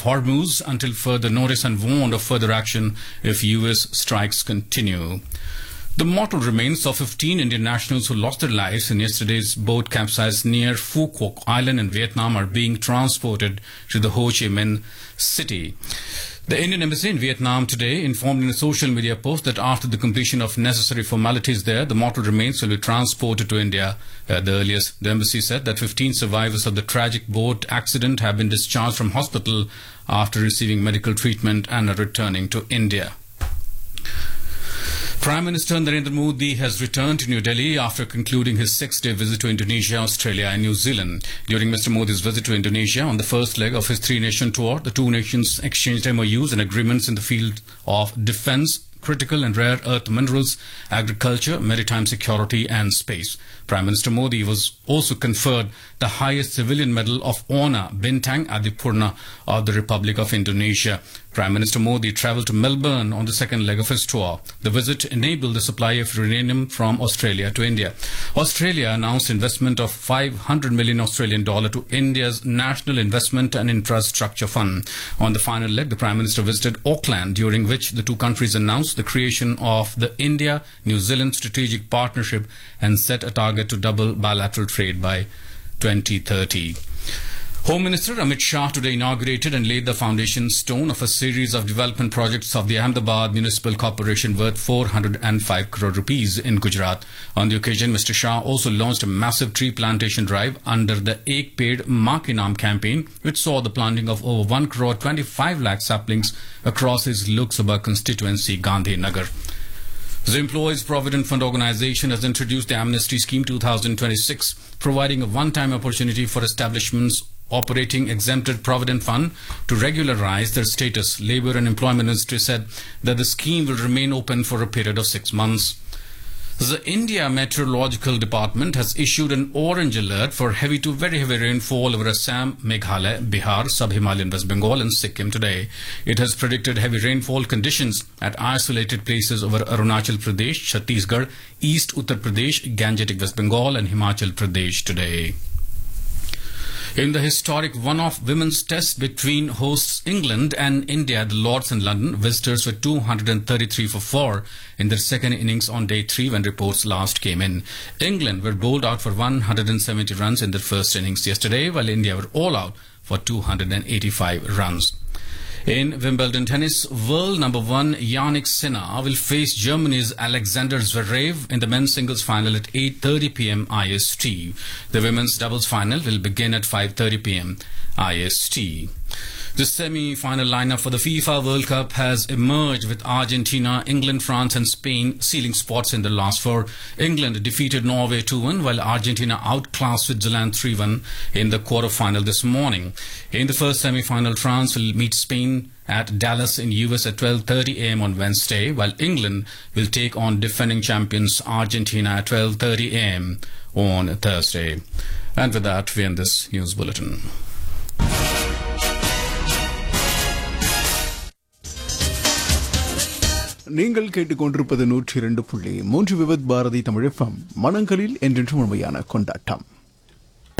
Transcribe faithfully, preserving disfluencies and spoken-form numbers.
Hormuz until further notice and warned of further action if U S strikes continue. The mortal remains of fifteen Indian nationals who lost their lives in yesterday's boat capsized near Phu Quoc Island in Vietnam are being transported to the Ho Chi Minh city. The Indian Embassy in Vietnam today informed in a social media post that after the completion of necessary formalities there, the mortal remains will be transported to India at the earliest. The embassy said that fifteen survivors of the tragic boat accident have been discharged from hospital after receiving medical treatment and are returning to India. Prime Minister Narendra Modi has returned to New Delhi after concluding his six-day visit to Indonesia, Australia and New Zealand. During Mister Modi's visit to Indonesia on the first leg of his three-nation tour, the two nations exchanged M O Us and agreements in the field of defence, critical and rare earth minerals, agriculture, maritime security and space. Prime Minister Modi was also conferred the highest civilian medal of honor, Bintang Adipurna of the Republic of Indonesia. Prime Minister Modi travelled to Melbourne on the second leg of his tour. The visit enabled the supply of uranium from Australia to India. Australia announced investment of five hundred million Australian dollar to India's National Investment and Infrastructure Fund. On the final leg, the Prime Minister visited Auckland, during which the two countries announced the creation of the India-New Zealand Strategic Partnership and set a target to double bilateral trade by twenty thirty. Home Minister Amit Shah today inaugurated and laid the foundation stone of a series of development projects of the Ahmedabad Municipal Corporation worth four hundred five crore rupees in Gujarat. On the occasion, Mister Shah also launched a massive tree plantation drive under the Ek Ped Maa Ke Naam campaign, which saw the planting of over one crore twenty-five lakh saplings across his Lok Sabha constituency, Gandhinagar. The Employees Provident Fund Organization has introduced the Amnesty Scheme two thousand twenty-six, providing a one-time opportunity for establishments operating exempted provident fund to regularize their status. Labour and Employment Ministry said that the scheme will remain open for a period of six months. The India Meteorological Department has issued an orange alert for heavy to very heavy rainfall over Assam, Meghalaya, Bihar, Sub-Himalayan West Bengal and Sikkim today. It has predicted heavy rainfall conditions at isolated places over Arunachal Pradesh, Chhattisgarh, East Uttar Pradesh, Gangetic West Bengal and Himachal Pradesh today. In the historic one-off women's test between hosts England and India, the Lords in London, visitors were two hundred thirty-three for four in their second innings on day three when reports last came in. England were bowled out for one hundred seventy runs in their first innings yesterday, while India were all out for two hundred eighty-five runs. In Wimbledon tennis, world number one Yannick Sinner will face Germany's Alexander Zverev in the men's singles final at eight thirty p m I S T. The women's doubles final will begin at five thirty p m I S T. The semi-final lineup for the FIFA World Cup has emerged with Argentina, England, France and Spain sealing spots in the last four. England defeated Norway two one while Argentina outclassed Switzerland three one in the quarter-final this morning. In the first semi-final, France will meet Spain at Dallas in U S at twelve thirty a m on Wednesday, while England will take on defending champions Argentina at twelve thirty a m on Thursday. And with that, we end this news bulletin. நீங்கள் கேட்டுக்கொண்டிருப்பது நூற்றி இரண்டு புள்ளி மூன்று விபத் Bharathi Tamil FM, மனங்களில் என்றென்றும் உண்மையான கொண்டாட்டம்.